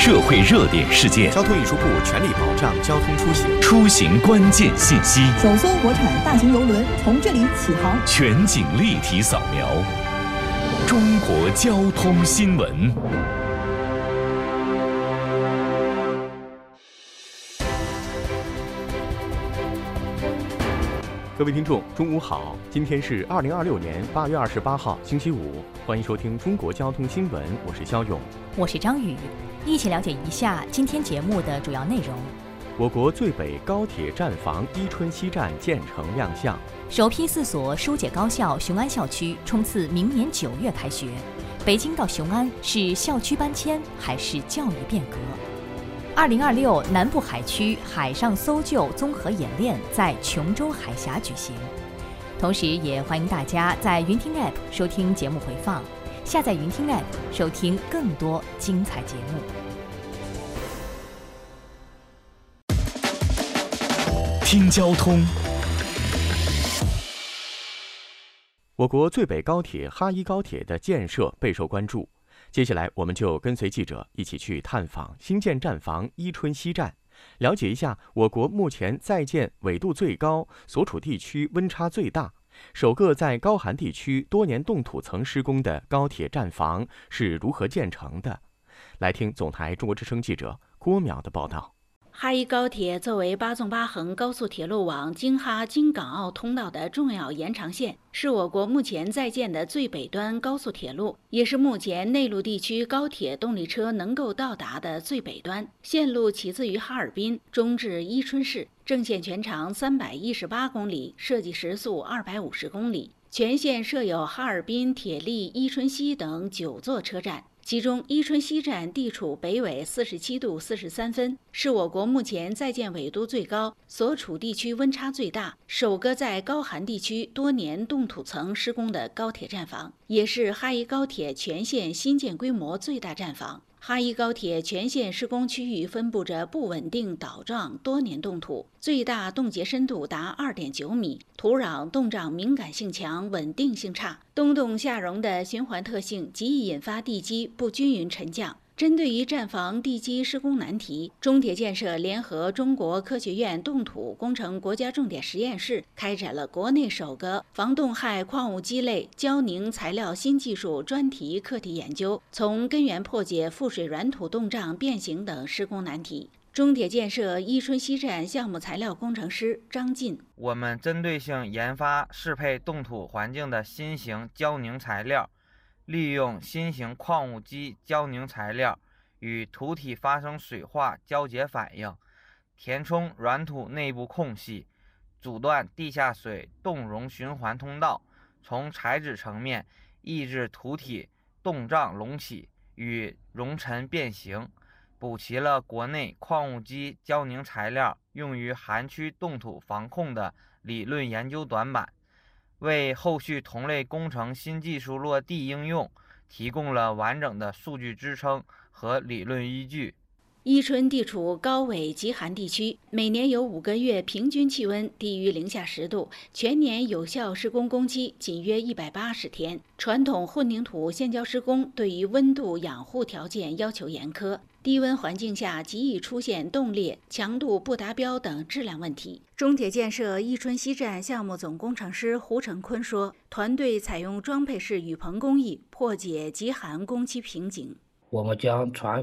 社会热点事件， 交通运输部全力保障交通出行， 出行关键信息， 首艘国产大型邮轮从这里起航， 全景立体扫描，中国交通新闻。 各位听众，中午好！今天是2026年8月28号，星期五，欢迎收听中国交通新闻，我是肖勇， 我是张宇，一起了解一下今天节目的主要内容。 我国最北高铁站房伊春西站建成亮相， 首批4所疏解高校雄安校区冲刺明年9月开学。北京到雄安是校区搬迁还是教育变革？2026南部海区海上搜救综合演练在琼州海峡举行，同时也欢迎大家在云听 App 收听节目回放，下载云听 App 收听更多精彩节目。 听交通。 我国最北高铁哈一高铁的建设备受关注。接下来，我们就跟随记者一起去探访新建站房伊春西站，了解一下我国目前在建纬度最高、所处地区温差最大、首个在高寒地区多年冻土层施工的高铁站房是如何建成的。来听总台中国之声记者郭淼的报道。 哈一高铁作为8纵8横高速铁路网京哈京港澳通道的重要延长线，是我国目前在建的最北端高速铁路，也是目前内陆地区高铁动力车能够到达的最北端。线路起自于哈尔滨，中至伊春市，正线全长318公里，设计时速250公里。全线设有哈尔滨、铁力、伊春西等9座车站。其中，伊春西站地处北纬47度43分，是我国目前在建纬度最高、所处地区温差最大、首个在高寒地区多年冻土层施工的高铁站房，也是哈一高铁全线新建规模最大站房。哈一高铁全线施工区域分布着不稳定岛状多年冻土，最大冻结深度达2.9米，土壤冻胀敏感性强，稳定性差，冬冻夏融的循环特性极易引发地基不均匀沉降。针对于站房地基施工难题，中铁建设联合中国科学院冻土工程国家重点实验室开展了国内首个防冻害矿物基类胶凝材料新技术专题课题研究，从根源破解覆水软土冻胀变形等施工难题。中铁建设伊春西站项目材料工程师张进： 我们针对性研发适配冻土环境的新型胶凝材料，利用新型矿物基胶凝材料与土体发生水化交结反应，填充软土内部空隙，阻断地下水冻融循环通道，从材质层面抑制土体冻胀隆起与熔沉变形，补齐了国内矿物基胶凝材料用于寒区冻土防控的理论研究短板，为后续同类工程新技术落地应用提供了完整的数据支撑和理论依据。 伊春地处高纬极寒地区，每年有5个月平均气温低于零下10度，全年有效施工工期仅约180天。传统混凝土现浇施工对于温度养护条件要求严苛，低温环境下极易出现冻裂、强度不达标等质量问题。中铁建设伊春西站项目总工程师胡成坤说，团队采用装配式雨棚工艺，破解极寒工期瓶颈。 我们将传